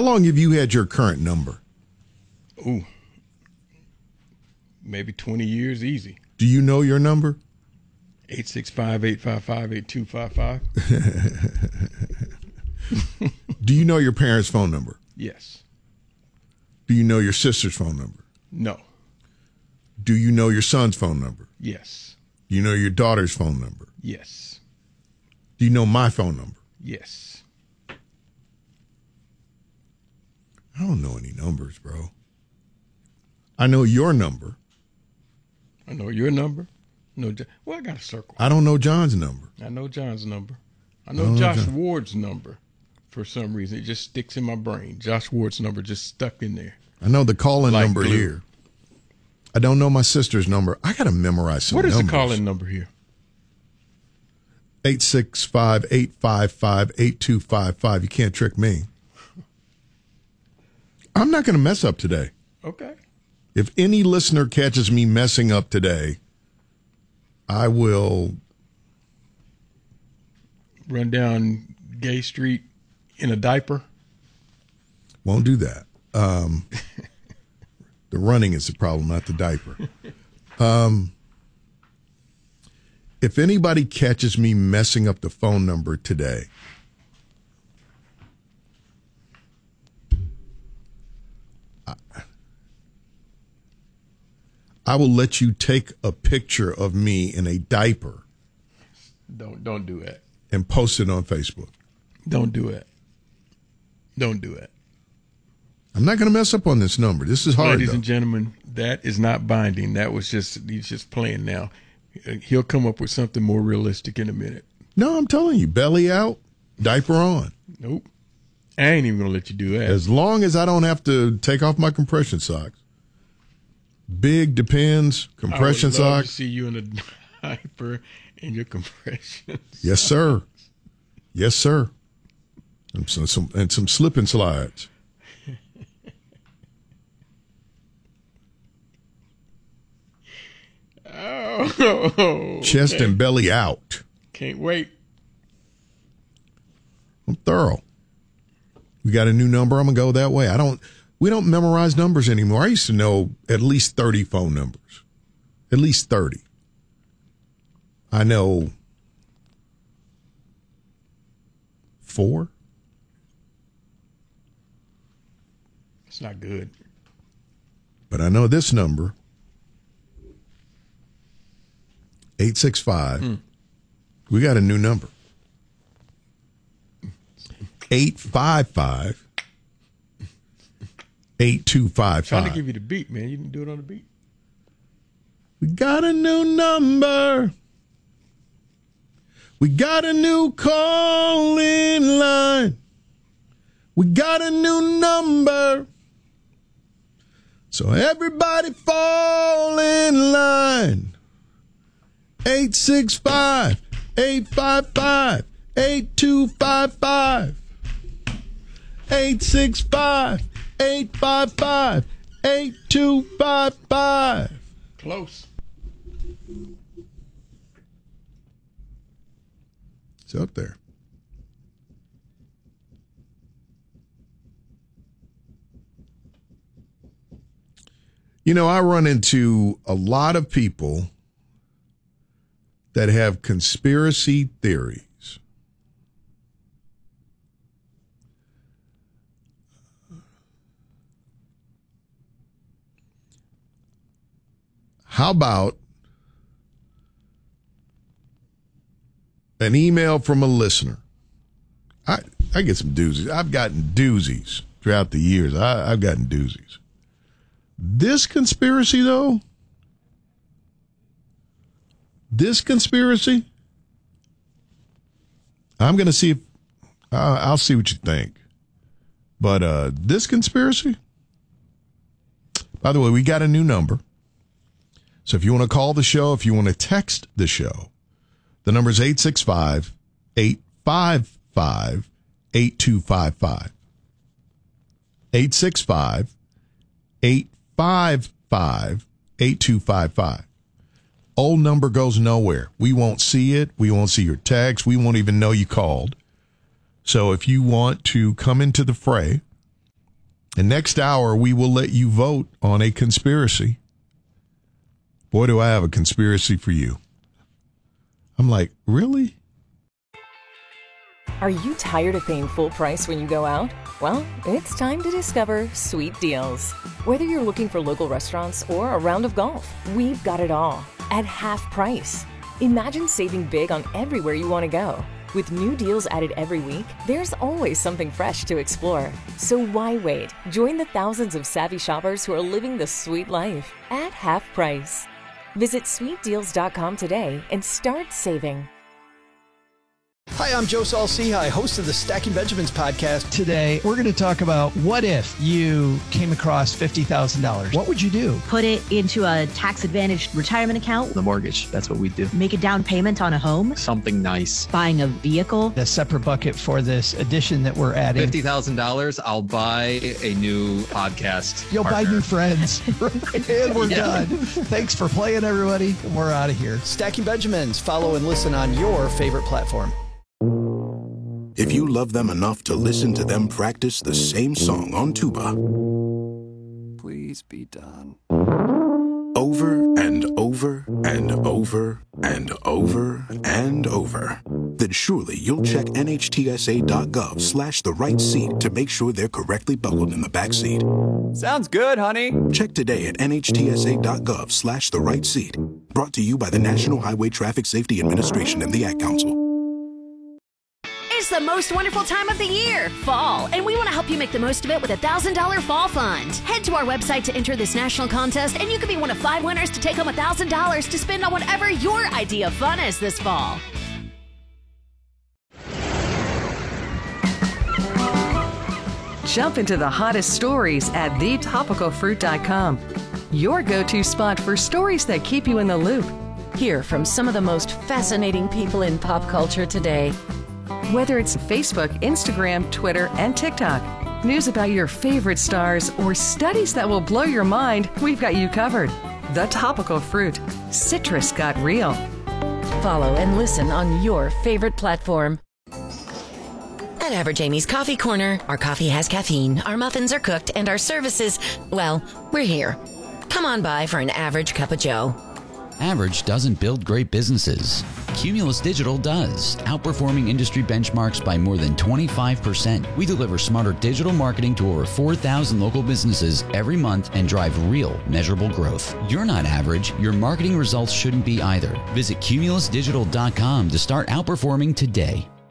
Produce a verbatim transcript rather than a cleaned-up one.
long have you had your current number? Ooh, maybe twenty years easy. Do you know your number? eight six five, eight five five, eight two five five. Do you know your parents' phone number? Yes. Do you know your sister's phone number? No. Do you know your son's phone number? Yes. Do you know your daughter's phone number? Yes. Do you know my phone number? Yes. I don't know any numbers, bro. I know your number. I know your number. No, well, I got a circle. I don't know John's number. I know John's number. I I know don't know Josh John. Ward's number. For some reason, it just sticks in my brain. Josh Ward's number just stuck in there. I know the call-in Like number glue. here. I don't know my sister's number. I got to memorize some What is numbers. the call-in number here? eight six five, eight five five, eight two five five. You can't trick me. I'm not going to mess up today. Okay. If any listener catches me messing up today, I will Run down Gay Street in a diaper. won't do that. Um, the running is the problem, not the diaper. Um, if anybody catches me messing up the phone number today, I, I will let you take a picture of me in a diaper Don't don't do it. and post it on Facebook. Don't do it. Don't do it. I'm not going to mess up on this number. This is hard, Ladies though. and gentlemen, that is not binding. That was just, he's just playing now. He'll come up with something more realistic in a minute. No, I'm telling you, belly out, diaper on. Nope. I ain't even going to let you do that. As long as I don't have to take off my compression socks. Big Depends, compression I would love socks. to see you in a diaper and your compression. Yes, sir. Yes, sir. And some, some, and some slip and slides. Oh, Chest okay. and belly out. Can't wait. I'm thorough. We got a new number. I'm going to go that way. I don't, we don't memorize numbers anymore. I used to know at least thirty phone numbers. At least thirty. I know four. It's not good. But I know this number. eight six five. Mm. We got a new number. eight five five, eight two five Trying to five. give you the beat, man. You didn't do it on the beat. We got a new number. We got a new call in line. We got a new number. So everybody fall in line. eight six five, eight five five, eight two five five. eight six five, eight five five, eight two five five. Close. It's up there. You know, I run into a lot of people that have conspiracy theories. How about an email from a listener? I, I get some doozies. I've gotten doozies throughout the years. I, I've gotten doozies. This conspiracy, though, this conspiracy, I'm going to see if, uh, I'll see what you think. But uh, this conspiracy, by the way, we got a new number. So if you want to call the show, if you want to text the show, the number is eight six five, eight five five, eight two five five. eight six five, eight five five, eight two five five. Old number goes nowhere. We won't see it. We won't see your text. We won't even know you called. So if you want to come into the fray, And next hour, we will let you vote on a conspiracy. Boy, do I have a conspiracy for you. I'm like, really? Are you tired of paying full price when you go out? Well, it's time to discover Sweet Deals. Whether you're looking for local restaurants or a round of golf, we've got it all at half price. Imagine saving big on everywhere you want to go. With new deals added every week, there's always something fresh to explore. So why wait? Join the thousands of savvy shoppers who are living the sweet life at half price. Visit sweet deals dot com today and start saving. Hi, I'm Joe Saul-Sehy, host of the Stacking Benjamins podcast. Today, we're going to talk about what if you came across fifty thousand dollars? What would you do? Put it into a tax-advantaged retirement account. The mortgage, that's what we do. Make a down payment on a home. Something nice. Buying a vehicle. A separate bucket for this addition that we're adding. fifty thousand dollars, I'll buy a new podcast You'll partner. buy new friends. And we're Yeah. done. Thanks for playing, everybody. We're out of here. Stacking Benjamins. Follow and listen on your favorite platform. If you love them enough to listen to them practice the same song on tuba, please be done. Over and over and over and over and over, then surely you'll check N H T S A dot gov slash the right seat to make sure they're correctly buckled in the back seat. Sounds good, honey. Check today at N H T S A dot gov slash the right seat. Brought to you by the National Highway Traffic Safety Administration and the Ad Council. It's the most wonderful time of the year, fall, and we want to help you make the most of it with a one thousand dollars fall fund. Head to our website to enter this national contest, and you could be one of five winners to take home one thousand dollars to spend on whatever your idea of fun is this fall. Jump into the hottest stories at the topical fruit dot com. Your go-to spot for stories that keep you in the loop. Hear from some of the most fascinating people in pop culture today. Whether it's Facebook, Instagram, Twitter, and TikTok, news about your favorite stars, or studies that will blow your mind, we've got you covered. The Topical Fruit. Citrus got real. Follow and listen on your favorite platform. At Average Amy's Coffee Corner, our coffee has caffeine, our muffins are cooked, and our services, well, we're here. Come on by for an average cup of joe. Average doesn't build great businesses. Cumulus Digital does, outperforming industry benchmarks by more than twenty-five percent. We deliver smarter digital marketing to over four thousand local businesses every month and drive real, measurable growth. You're not average. Your marketing results shouldn't be either. Visit cumulus digital dot com to start outperforming today.